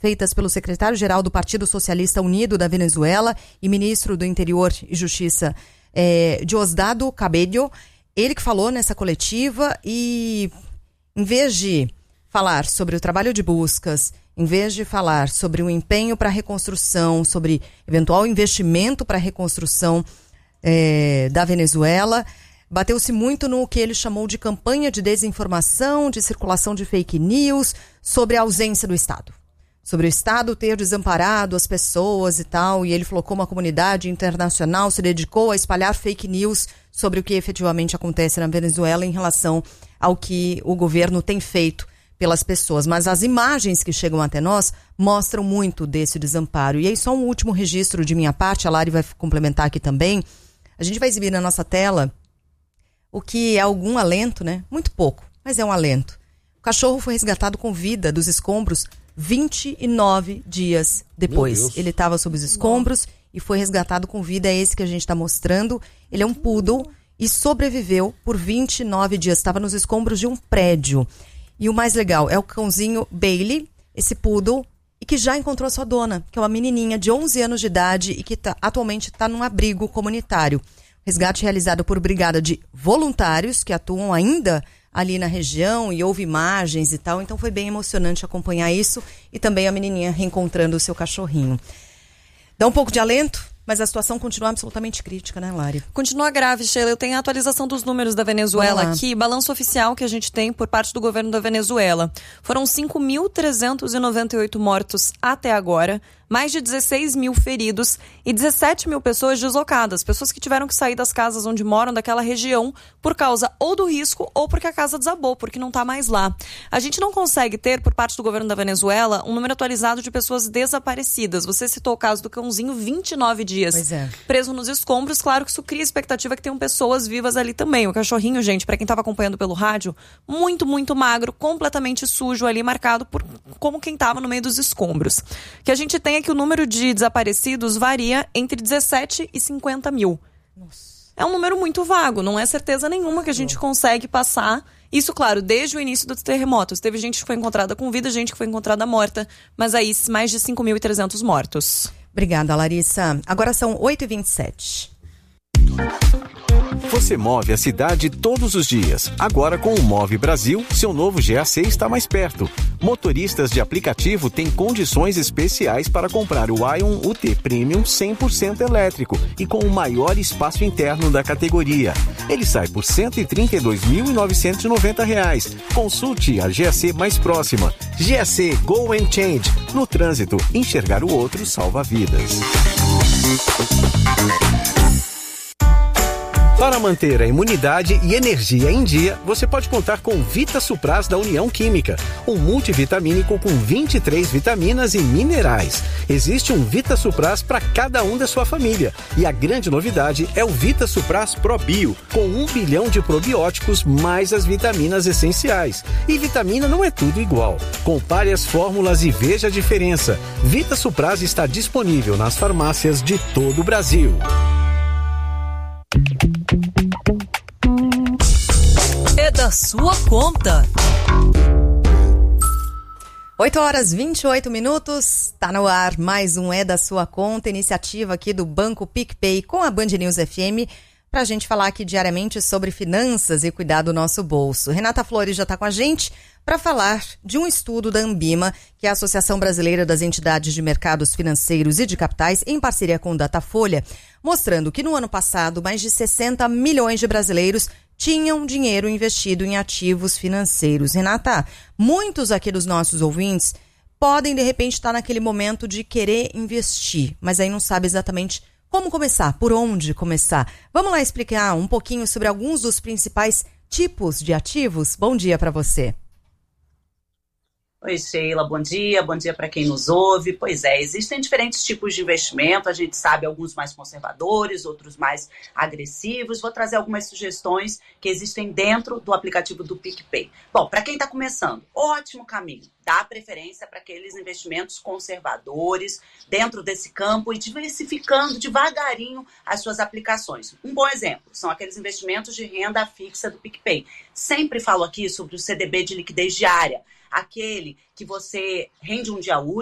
feitas pelo secretário-geral do Partido Socialista Unido da Venezuela e ministro do Interior e Justiça, Diosdado Cabello. Ele que falou nessa coletiva e, em vez de falar sobre o trabalho de buscas, em vez de falar sobre o empenho para a reconstrução, sobre eventual investimento para a reconstrução da Venezuela, bateu-se muito no que ele chamou de campanha de desinformação, de circulação de fake news, sobre a ausência do Estado. Sobre o Estado ter desamparado as pessoas e tal, e ele falou como a comunidade internacional se dedicou a espalhar fake news sobre o que efetivamente acontece na Venezuela em relação ao que o governo tem feito pelas pessoas. Mas as imagens que chegam até nós mostram muito desse desamparo. E aí só um último registro de minha parte, a Lari vai complementar aqui também. A gente vai exibir na nossa tela o que é algum alento, né? Muito pouco, mas é um alento. O cachorro foi resgatado com vida dos escombros 29 dias depois. Ele estava sob os escombros e foi resgatado com vida. É esse que a gente está mostrando. Ele é um poodle e sobreviveu por 29 dias. Estava nos escombros de um prédio. E o mais legal é o cãozinho Bailey, esse poodle, e que já encontrou a sua dona, que é uma menininha de 11 anos de idade e que atualmente está num abrigo comunitário. Resgate realizado por brigada de voluntários que atuam ainda ali na região e houve imagens e tal. Então foi bem emocionante acompanhar isso e também a menininha reencontrando o seu cachorrinho. Dá um pouco de alento, mas a situação continua absolutamente crítica, né, Lari? Continua grave, Sheila. Eu tenho a atualização dos números da Venezuela aqui, balanço oficial que a gente tem por parte do governo da Venezuela. Foram 5.398 mortos até agora, mais de 16 mil feridos e 17 mil pessoas deslocadas, pessoas que tiveram que sair das casas onde moram daquela região por causa ou do risco ou porque a casa desabou, porque não está mais lá. A gente não consegue ter, por parte do governo da Venezuela, um número atualizado de pessoas desaparecidas. Você citou o caso do cãozinho, 29 dias preso nos escombros. Claro que isso cria expectativa que tenham pessoas vivas ali também. O cachorrinho, gente, para quem estava acompanhando pelo rádio, muito, muito magro, completamente sujo ali, marcado por como quem estava no meio dos escombros. O que a gente tem é que o número de desaparecidos varia entre 17 e 50 mil. Nossa. É um número muito vago, não é certeza nenhuma que a gente consegue passar. Isso, claro, desde o início dos terremotos. Teve gente que foi encontrada com vida, gente que foi encontrada morta, mas aí mais de 5.300 mortos. Obrigada, Larissa. Agora são 8h27. Você move a cidade todos os dias. Agora com o Move Brasil, seu novo GAC está mais perto. Motoristas de aplicativo têm condições especiais para comprar o Ion UT Premium 100% elétrico e com o maior espaço interno da categoria. Ele sai por R$ 132.990. Consulte a GAC mais próxima. GAC Go and Change. No trânsito, enxergar o outro salva vidas. Para manter a imunidade e energia em dia, você pode contar com Vita Supras da União Química, um multivitamínico com 23 vitaminas e minerais. Existe um Vita Supras para cada um da sua família. E a grande novidade é o Vita Supras Pro Bio, com 1 bilhão de probióticos mais as vitaminas essenciais. E vitamina não é tudo igual. Compare as fórmulas e veja a diferença. Vita Supras está disponível nas farmácias de todo o Brasil. É da sua conta. 8h28, tá no ar mais um É da Sua Conta, iniciativa aqui do Banco PicPay com a Band News FM, pra gente falar aqui diariamente sobre finanças e cuidar do nosso bolso. Renata Flores já tá com a gente para falar de um estudo da Ambima, que é a Associação Brasileira das Entidades de Mercados Financeiros e de Capitais, em parceria com o Datafolha, mostrando que no ano passado mais de 60 milhões de brasileiros tinham dinheiro investido em ativos financeiros. Renata, muitos aqui dos nossos ouvintes podem de repente estar naquele momento de querer investir, mas aí não sabe exatamente como começar, por onde começar. Vamos lá explicar um pouquinho sobre alguns dos principais tipos de ativos? Bom dia para você. Oi, Sheila, bom dia para quem nos ouve. Pois é, existem diferentes tipos de investimento, a gente sabe alguns mais conservadores, outros mais agressivos. Vou trazer algumas sugestões que existem dentro do aplicativo do PicPay. Bom, para quem está começando, ótimo caminho. Dá preferência para aqueles investimentos conservadores dentro desse campo e diversificando devagarinho as suas aplicações. Um bom exemplo são aqueles investimentos de renda fixa do PicPay. Sempre falo aqui sobre o CDB de liquidez diária, aquele que você rende um dia útil,